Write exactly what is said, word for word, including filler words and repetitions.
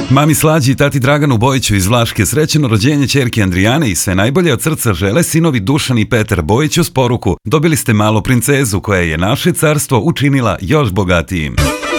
Mami Slađi i tati Draganu Bojiću iz Vlaške srećeno rođenje ćerke Andrijane i sve najbolje od srca žele sinovi Dušan i Petar Bojić uz poruku: dobili ste malu princezu koja je naše carstvo učinila još bogatijim.